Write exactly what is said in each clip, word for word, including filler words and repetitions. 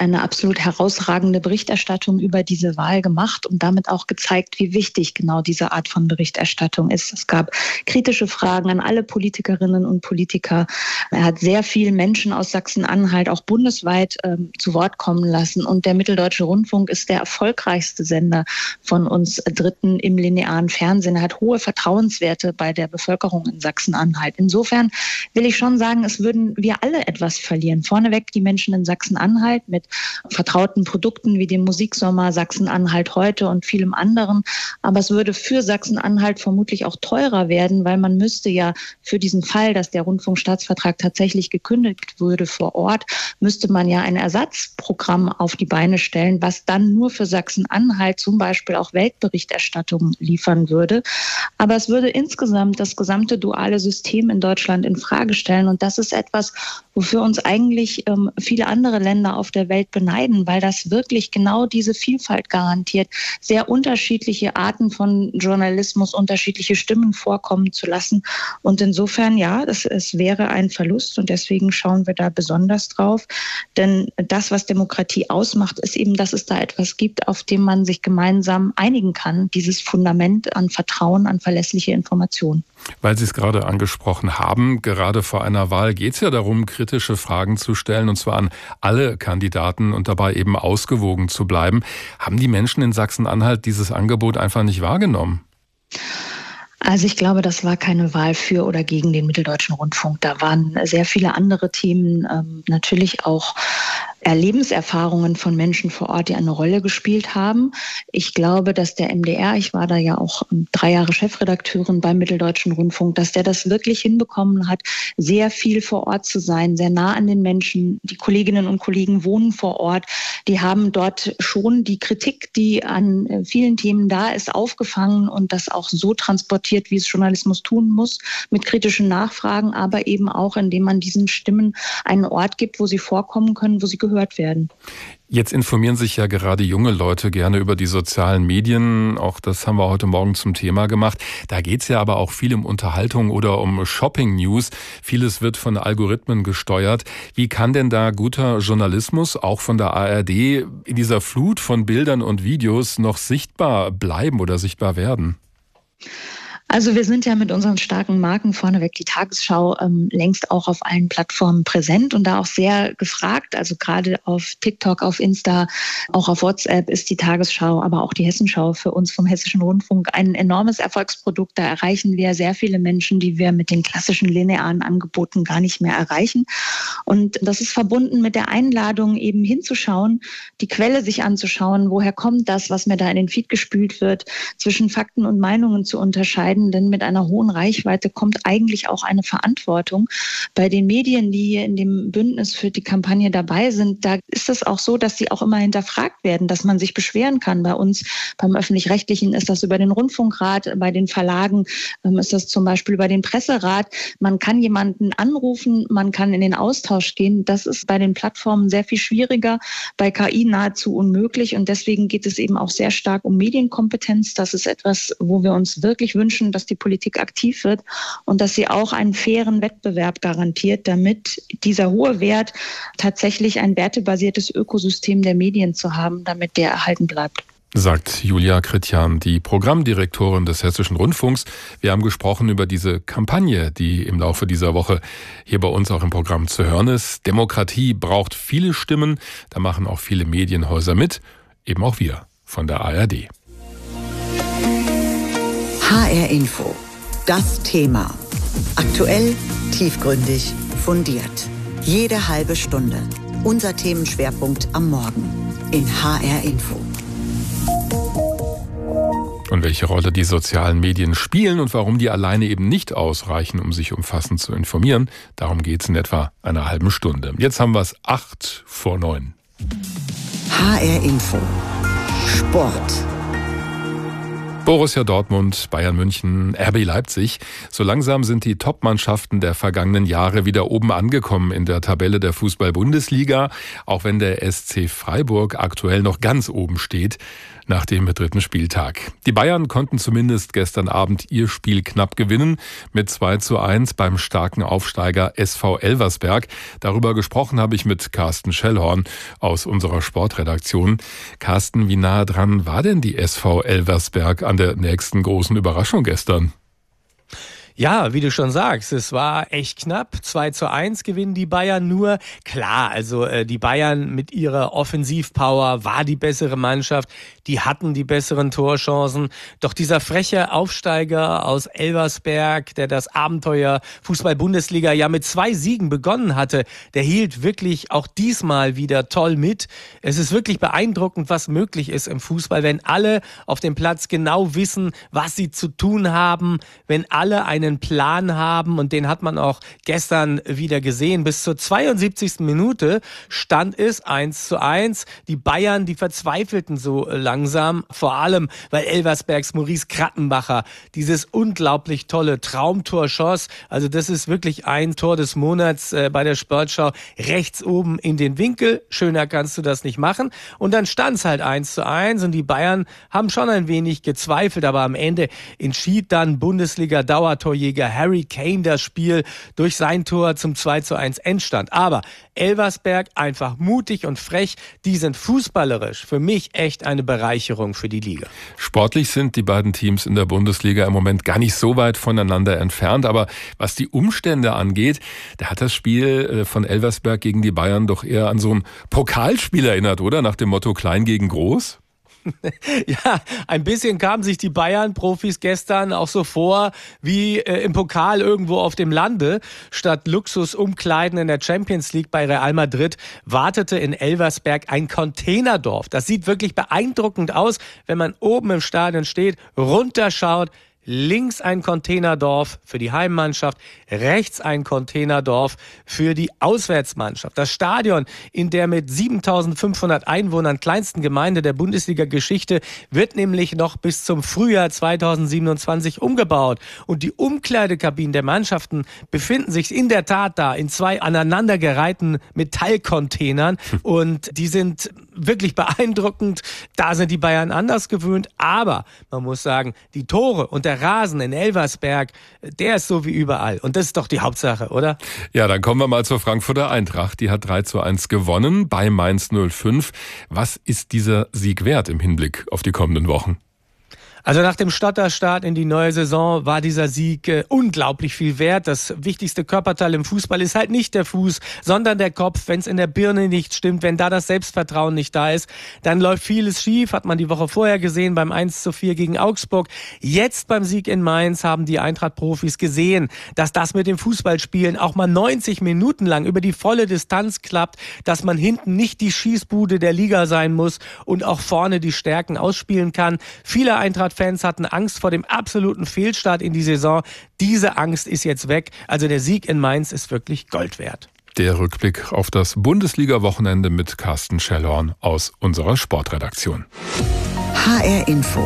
eine absolut herausragende Berichterstattung über diese Wahl gemacht und damit auch gezeigt, wie wichtig genau diese Art von Berichterstattung ist. Es gab kritische Fragen an alle Politikerinnen und Politiker. Er hat sehr viele Menschen aus Sachsen-Anhalt auch bundesweit ähm, zu Wort kommen lassen. Und der Mitteldeutsche Rundfunk ist der erfolgreichste Sender von uns Dritten im linearen Fernsehen. Er hat hohe Vertrauenswerte bei der Bevölkerung in Sachsen-Anhalt. Insofern will ich schon sagen, es würden wir alle etwas verlieren. Vorneweg die Menschen in Sachsen-Anhalt mit vertrauten Produkten wie dem Musiksommer, Sachsen-Anhalt heute und vielem anderen. Aber es würde für Sachsen-Anhalt vermutlich auch teurer werden, weil man müsste ja für diesen Fall, dass der Rundfunkstaatsvertrag tatsächlich gekündigt würde vor Ort, müsste man ja ein Ersatzprogramm auf die Beine stellen, was dann nur für Sachsen-Anhalt zum Beispiel auch Weltberichterstattung liefern würde. Aber es würde insgesamt das gesamte duale System in Deutschland in Frage stellen. Und das ist etwas, wofür uns eigentlich ähm, viele andere Länder auf der Welt beneiden, weil das wirklich genau diese Vielfalt garantiert, sehr unterschiedliche Arten von Journalismus, unterschiedliche Stimmen vorkommen zu lassen. Und insofern, ja, das, es wäre ein Verlust und deswegen schauen wir da besonders drauf. Denn das, was Demokratie ausmacht, ist eben, dass es da etwas gibt, auf dem man sich gemeinsam einigen kann, dieses Fundament an Vertrauen, an verlässliche Informationen. Weil Sie es gerade angesprochen haben, gerade vor einer Wahl geht es ja darum, kritische Fragen zu stellen, und zwar an alle Kandidaten und dabei eben ausgewogen zu bleiben. Haben die Menschen in Sachsen-Anhalt dieses Angebot einfach nicht wahrgenommen? Also ich glaube, das war keine Wahl für oder gegen den Mitteldeutschen Rundfunk. Da waren sehr viele andere Themen, ähm, natürlich auch Lebenserfahrungen von Menschen vor Ort, die eine Rolle gespielt haben. Ich glaube, dass der M D R, ich war da ja auch drei Jahre Chefredakteurin beim Mitteldeutschen Rundfunk, dass der das wirklich hinbekommen hat, sehr viel vor Ort zu sein, sehr nah an den Menschen. Die Kolleginnen und Kollegen wohnen vor Ort. Die haben dort schon die Kritik, die an vielen Themen da ist, aufgefangen und das auch so transportiert, wie es Journalismus tun muss, mit kritischen Nachfragen, aber eben auch, indem man diesen Stimmen einen Ort gibt, wo sie vorkommen können, wo sie gehört werden. Jetzt informieren sich ja gerade junge Leute gerne über die sozialen Medien. Auch das haben wir heute Morgen zum Thema gemacht. Da geht es ja aber auch viel um Unterhaltung oder um Shopping-News. Vieles wird von Algorithmen gesteuert. Wie kann denn da guter Journalismus, auch von der A R D, in dieser Flut von Bildern und Videos noch sichtbar bleiben oder sichtbar werden? Also wir sind ja mit unseren starken Marken vorneweg die Tagesschau ähm, längst auch auf allen Plattformen präsent und da auch sehr gefragt. Also gerade auf TikTok, auf Insta, auch auf WhatsApp ist die Tagesschau, aber auch die Hessenschau für uns vom Hessischen Rundfunk ein enormes Erfolgsprodukt. Da erreichen wir sehr viele Menschen, die wir mit den klassischen linearen Angeboten gar nicht mehr erreichen. Und das ist verbunden mit der Einladung, eben hinzuschauen, die Quelle sich anzuschauen, woher kommt das, was mir da in den Feed gespült wird, zwischen Fakten und Meinungen zu unterscheiden. Denn mit einer hohen Reichweite kommt eigentlich auch eine Verantwortung. Bei den Medien, die hier in dem Bündnis für die Kampagne dabei sind, da ist es auch so, dass sie auch immer hinterfragt werden, dass man sich beschweren kann. Bei uns, beim Öffentlich-Rechtlichen, ist das über den Rundfunkrat, bei den Verlagen ähm, ist das zum Beispiel über den Presserat. Man kann jemanden anrufen, man kann in den Austausch gehen. Das ist bei den Plattformen sehr viel schwieriger, bei K I nahezu unmöglich. Und deswegen geht es eben auch sehr stark um Medienkompetenz. Das ist etwas, wo wir uns wirklich wünschen, dass die Politik aktiv wird und dass sie auch einen fairen Wettbewerb garantiert, damit dieser hohe Wert, tatsächlich ein wertebasiertes Ökosystem der Medien zu haben, damit der erhalten bleibt. Sagt Julia Kritjan, die Programmdirektorin des Hessischen Rundfunks. Wir haben gesprochen über diese Kampagne, die im Laufe dieser Woche hier bei uns auch im Programm zu hören ist. Demokratie braucht viele Stimmen, da machen auch viele Medienhäuser mit, eben auch wir von der A R D. H R Info. Das Thema. Aktuell, tiefgründig, fundiert. Jede halbe Stunde. Unser Themenschwerpunkt am Morgen in H R Info. Und welche Rolle die sozialen Medien spielen und warum die alleine eben nicht ausreichen, um sich umfassend zu informieren, darum geht es in etwa einer halben Stunde. Jetzt haben wir es acht vor neun. H R Info. Sport. Borussia Dortmund, Bayern München, R B Leipzig. So langsam sind die Top-Mannschaften der vergangenen Jahre wieder oben angekommen in der Tabelle der Fußball-Bundesliga, auch wenn der S C Freiburg aktuell noch ganz oben steht nach dem dritten Spieltag. Die Bayern konnten zumindest gestern Abend ihr Spiel knapp gewinnen mit zwei zu eins beim starken Aufsteiger S V Elversberg. Darüber gesprochen habe ich mit Carsten Schellhorn aus unserer Sportredaktion. Carsten, wie nah dran war denn die S V Elversberg an der nächsten großen Überraschung gestern? Ja, wie du schon sagst, es war echt knapp. zwei zu eins gewinnen die Bayern nur. Klar, also äh, die Bayern mit ihrer Offensivpower war die bessere Mannschaft. Die hatten die besseren Torchancen. Doch dieser freche Aufsteiger aus Elversberg, der das Abenteuer Fußball-Bundesliga ja mit zwei Siegen begonnen hatte, der hielt wirklich auch diesmal wieder toll mit. Es ist wirklich beeindruckend, was möglich ist im Fußball, wenn alle auf dem Platz genau wissen, was sie zu tun haben, wenn alle eine einen Plan haben, und den hat man auch gestern wieder gesehen. Bis zur zweiundsiebzigsten Minute stand es eins zu eins. Die Bayern, die verzweifelten so langsam, vor allem, weil Elversbergs Maurice Krattenbacher dieses unglaublich tolle Traumtor schoss. Also das ist wirklich ein Tor des Monats äh, bei der Sportschau. Rechts oben in den Winkel. Schöner kannst du das nicht machen. Und dann stand es halt eins zu eins, und die Bayern haben schon ein wenig gezweifelt, aber am Ende entschied dann Bundesliga-Dauertor Harry Kane das Spiel durch sein Tor zum zwei zu eins Endstand. Aber Elversberg einfach mutig und frech, die sind fußballerisch für mich echt eine Bereicherung für die Liga. Sportlich sind die beiden Teams in der Bundesliga im Moment gar nicht so weit voneinander entfernt, aber was die Umstände angeht, da hat das Spiel von Elversberg gegen die Bayern doch eher an so ein Pokalspiel erinnert, oder? Nach dem Motto Klein gegen Groß? Ja, ein bisschen kamen sich die Bayern-Profis gestern auch so vor wie äh, im Pokal irgendwo auf dem Lande. Statt Luxusumkleiden in der Champions League bei Real Madrid wartete in Elversberg ein Containerdorf. Das sieht wirklich beeindruckend aus, wenn man oben im Stadion steht, runterschaut. Links ein Containerdorf für die Heimmannschaft, rechts ein Containerdorf für die Auswärtsmannschaft. Das Stadion in der mit siebentausendfünfhundert Einwohnern kleinsten Gemeinde der Bundesliga-Geschichte wird nämlich noch bis zum Frühjahr zweitausendsiebenundzwanzig umgebaut. Und die Umkleidekabinen der Mannschaften befinden sich in der Tat da in zwei aneinandergereihten Metallcontainern. Und die sind wirklich beeindruckend. Da sind die Bayern anders gewöhnt. Aber man muss sagen, die Tore und der Der Rasen in Elversberg, der ist so wie überall. Und das ist doch die Hauptsache, oder? Ja, dann kommen wir mal zur Frankfurter Eintracht. Die hat drei zu eins gewonnen bei Mainz null fünf. Was ist dieser Sieg wert im Hinblick auf die kommenden Wochen? Also nach dem Stotterstart in die neue Saison war dieser Sieg äh, unglaublich viel wert. Das wichtigste Körperteil im Fußball ist halt nicht der Fuß, sondern der Kopf. Wenn es in der Birne nicht stimmt, wenn da das Selbstvertrauen nicht da ist, dann läuft vieles schief. Hat man die Woche vorher gesehen beim eins zu vier gegen Augsburg. Jetzt beim Sieg in Mainz haben die Eintracht-Profis gesehen, dass das mit dem Fußballspielen auch mal neunzig Minuten lang über die volle Distanz klappt, dass man hinten nicht die Schießbude der Liga sein muss und auch vorne die Stärken ausspielen kann. Viele Eintracht Fans hatten Angst vor dem absoluten Fehlstart in die Saison. Diese Angst ist jetzt weg. Also der Sieg in Mainz ist wirklich Gold wert. Der Rückblick auf das Bundesliga-Wochenende mit Carsten Schellhorn aus unserer Sportredaktion. H R Info.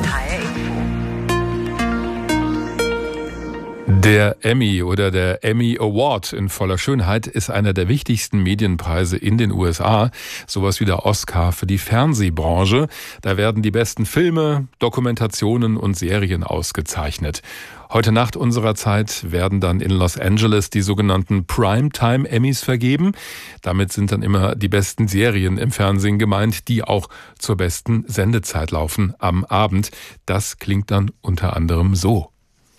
Der Emmy oder der Emmy Award in voller Schönheit ist einer der wichtigsten Medienpreise in den U S A. Sowas wie der Oscar für die Fernsehbranche. Da werden die besten Filme, Dokumentationen und Serien ausgezeichnet. Heute Nacht unserer Zeit werden dann in Los Angeles die sogenannten Primetime Emmys vergeben. Damit sind dann immer die besten Serien im Fernsehen gemeint, die auch zur besten Sendezeit laufen am Abend. Das klingt dann unter anderem so.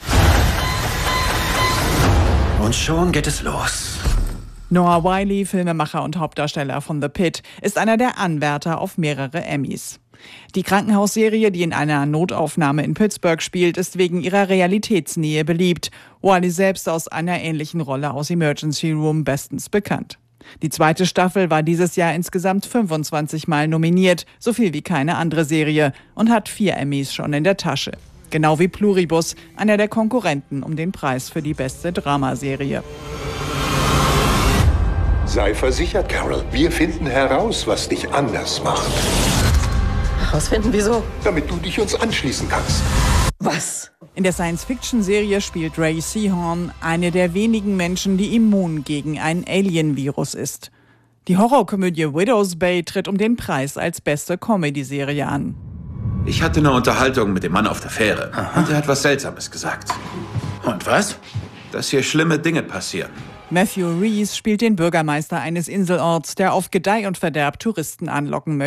Und schon geht es los. Noah Wyle, Filmemacher und Hauptdarsteller von The Pitt, ist einer der Anwärter auf mehrere Emmys. Die Krankenhausserie, die in einer Notaufnahme in Pittsburgh spielt, ist wegen ihrer Realitätsnähe beliebt. Wyle selbst aus einer ähnlichen Rolle aus Emergency Room bestens bekannt. Die zweite Staffel war dieses Jahr insgesamt fünfundzwanzig Mal nominiert, so viel wie keine andere Serie, und hat vier Emmys schon in der Tasche. Genau wie Pluribus, einer der Konkurrenten um den Preis für die beste Dramaserie. Sei versichert, Carol. Wir finden heraus, was dich anders macht. Herausfinden, wieso? Damit du dich uns anschließen kannst. Was? In der Science-Fiction-Serie spielt Ray Seahorn eine der wenigen Menschen, die immun gegen ein Alien-Virus ist. Die Horrorkomödie Widow's Bay tritt um den Preis als beste Comedy-Serie an. Ich hatte eine Unterhaltung mit dem Mann auf der Fähre. Aha. Und er hat was Seltsames gesagt. Und was? Dass hier schlimme Dinge passieren. Matthew Rhys spielt den Bürgermeister eines Inselorts, der auf Gedeih und Verderb Touristen anlocken möchte.